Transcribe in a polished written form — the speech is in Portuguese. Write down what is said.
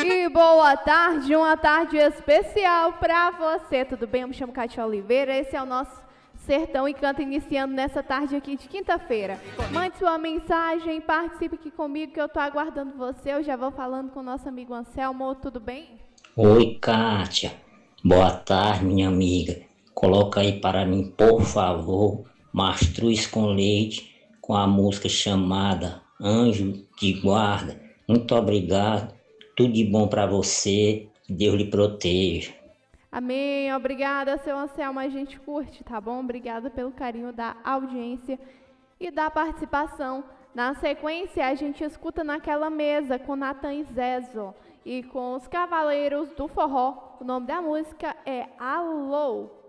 E boa tarde, uma tarde especial para você, tudo bem? Eu me chamo Cátia Oliveira, esse é o nosso Sertão e Canta iniciando nessa tarde aqui de quinta-feira. Mande sua mensagem, participe aqui comigo que eu tô aguardando você. Eu já vou falando com o nosso amigo Anselmo, tudo bem? Oi, Kátia. Boa tarde, minha amiga. Coloca aí para mim, por favor, Mastruz com Leite, com a música chamada Anjo de Guarda. Muito obrigado. Tudo de bom para você. Que Deus lhe proteja. Amém, obrigada, seu Anselmo, a gente curte, tá bom? Obrigada pelo carinho da audiência e da participação. Na sequência, a gente escuta Naquela Mesa com Natan e Zezo e com os Cavaleiros do Forró. O nome da música é Alô.